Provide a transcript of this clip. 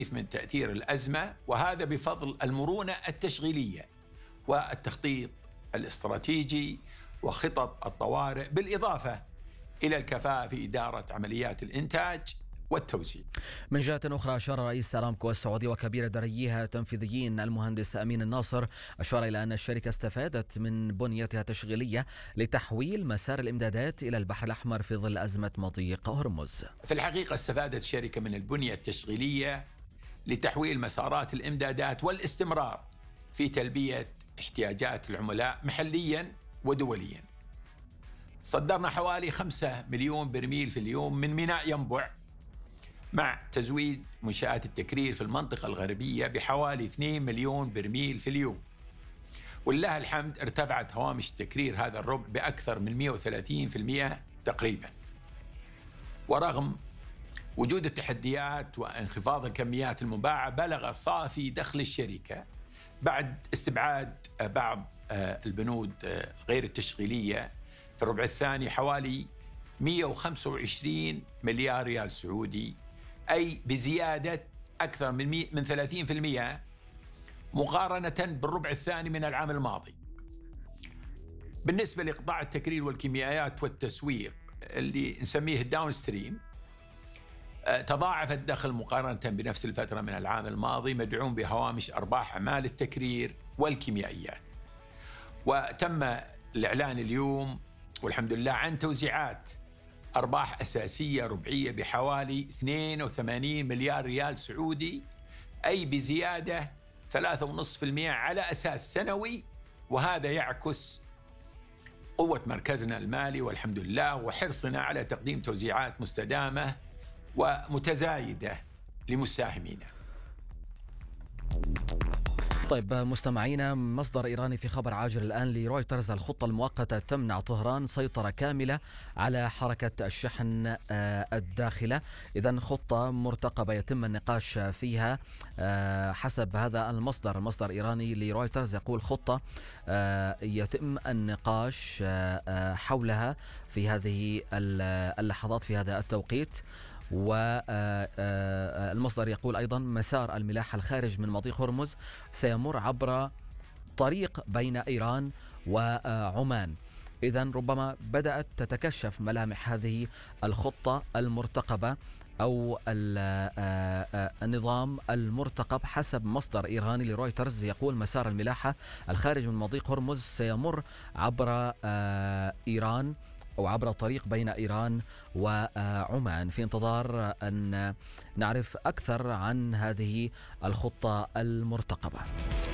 من تأثير الأزمة، وهذا بفضل المرونة التشغيلية والتخطيط الاستراتيجي وخطط الطوارئ، بالإضافة إلى الكفاءة في إدارة عمليات الإنتاج والتوزيع. من جهة أخرى، أشار رئيس أرامكو السعودي وكبير درييها التنفيذيين المهندس أمين الناصر أشار إلى أن الشركة استفادت من بنيتها التشغيلية لتحويل مسار الإمدادات إلى البحر الأحمر في ظل أزمة مضيق هرمز. في الحقيقة استفادت الشركة من البنية التشغيلية لتحويل مسارات الإمدادات والاستمرار في تلبية احتياجات العملاء محليا ودوليا. صدرنا حوالي 5 مليون برميل في اليوم من ميناء ينبع، مع تزويد منشآت التكرير في المنطقة الغربية بحوالي 2 مليون برميل في اليوم. ولله الحمد ارتفعت هوامش التكرير هذا الربع بأكثر من 130% تقريبا. ورغم وجود التحديات وانخفاض الكميات المباعة، بلغ صافي دخل الشركة بعد استبعاد بعض البنود غير التشغيلية في الربع الثاني حوالي 125 مليار ريال سعودي، أي بزيادة أكثر من 30% مقارنة بالربع الثاني من العام الماضي. بالنسبة لقطاع التكرير والكيميائيات والتسويق اللي نسميه الداون ستريم، تضاعف الدخل مقارنة بنفس الفترة من العام الماضي، مدعوم بهوامش أرباح أعمال التكرير والكيميائيات. وتم الإعلان اليوم والحمد لله عن توزيعات أرباح أساسية ربعية بحوالي 82 مليار ريال سعودي، أي بزيادة 3.5% على أساس سنوي. وهذا يعكس قوة مركزنا المالي والحمد لله، وحرصنا على تقديم توزيعات مستدامة ومتزايدة لمساهمينا. طيب مستمعينا، مصدر إيراني في خبر عاجل الآن لرويترز: الخطة المؤقتة تمنع طهران سيطرة كاملة على حركة الشحن الداخلة. إذن خطة مرتقبة يتم النقاش فيها حسب هذا المصدر. المصدر إيراني لرويترز يقول خطة يتم النقاش حولها في هذه اللحظات في هذا التوقيت. والمصدر يقول أيضا مسار الملاحة الخارج من مضيق هرمز سيمر عبر طريق بين إيران وعمان. إذن ربما بدأت تتكشف ملامح هذه الخطة المرتقبة أو النظام المرتقب. حسب مصدر إيراني لرويترز يقول مسار الملاحة الخارج من مضيق هرمز سيمر عبر إيران أو عبر طريق بين إيران وعمان، في انتظار أن نعرف أكثر عن هذه الخطة المرتقبة.